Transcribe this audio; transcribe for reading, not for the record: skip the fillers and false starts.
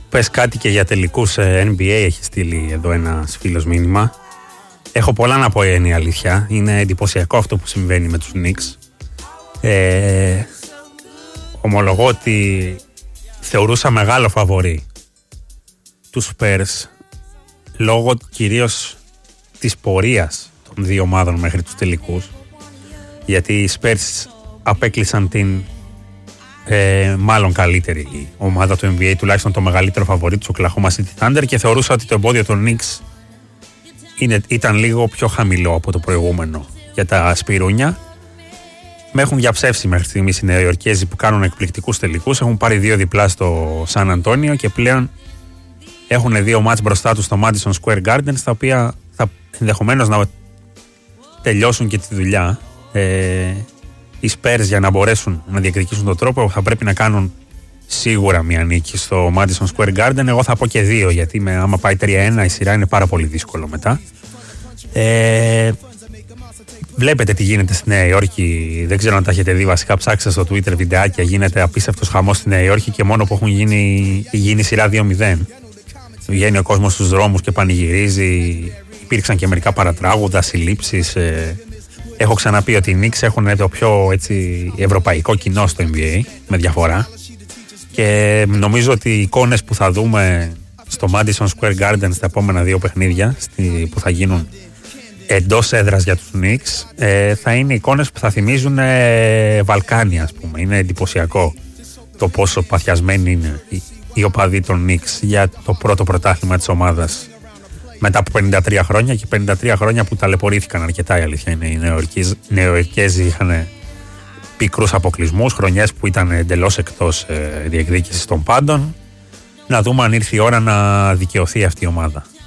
πες κάτι και για τελικούς NBA, έχει στείλει εδώ ένας φίλος μήνυμα. Έχω πολλά να πω, είναι η αλήθεια. Είναι εντυπωσιακό αυτό που συμβαίνει με τους Knicks. Ομολογώ ότι θεωρούσα μεγάλο φαβορί τους Spurs λόγω κυρίως της πορείας των δύο ομάδων μέχρι τους τελικούς, γιατί οι Spurs απέκλεισαν την μάλλον καλύτερη ομάδα του NBA, τουλάχιστον το μεγαλύτερο φαβορί του Oklahoma City Thunder, και θεωρούσα ότι το εμπόδιο των Knicks ήταν λίγο πιο χαμηλό από το προηγούμενο για τα σπυρούνια. Με έχουν διαψεύσει μέχρι στιγμής οι Νεοϊορκέζοι που κάνουν εκπληκτικούς τελικούς. Έχουν πάρει 2 διπλά στο Σαν Αντώνιο και πλέον έχουν 2 μάτς μπροστά τους στο Madison Square Garden, στα οποία θα ενδεχομένως να τελειώσουν και τη δουλειά. Οι Spurs, για να μπορέσουν να διεκδικήσουν τον τρόπο, θα πρέπει να κάνουν σίγουρα μια νίκη στο Madison Square Garden. Εγώ θα πω και 2, γιατί άμα πάει 3-1 η σειρά είναι πάρα πολύ δύσκολο μετά. Βλέπετε τι γίνεται στη Νέα Υόρκη. Δεν ξέρω αν τα έχετε δει. Βασικά ψάξτε στο Twitter βιντεάκια. Γίνεται απίστευτος χαμός στη Νέα Υόρκη και μόνο που έχουν γίνει σειρά 2-0. Βγαίνει ο κόσμος στους δρόμους και πανηγυρίζει. Υπήρξαν και μερικά παρατράγουδα, συλλήψεις. Έχω ξαναπεί ότι οι Knicks έχουν το πιο έτσι, ευρωπαϊκό κοινό στο NBA με διαφορά. Και νομίζω ότι οι εικόνες που θα δούμε στο Madison Square Garden στα επόμενα 2 παιχνίδια που θα γίνουν εντός έδρας για τους Knicks θα είναι εικόνες που θα θυμίζουν Βαλκάνια, ας πούμε. Είναι εντυπωσιακό το πόσο παθιασμένοι είναι οι οπαδοί των Knicks για το πρώτο πρωτάθλημα της ομάδας μετά από 53 χρόνια, και 53 χρόνια που ταλαιπωρήθηκαν αρκετά, η αλήθεια είναι. Οι Νεοϊορκέζοι είχαν πικρούς αποκλεισμούς, χρονιές που ήταν εντελώς εκτός διεκδίκησης των πάντων. Να δούμε αν ήρθε η ώρα να δικαιωθεί αυτή η ομάδα.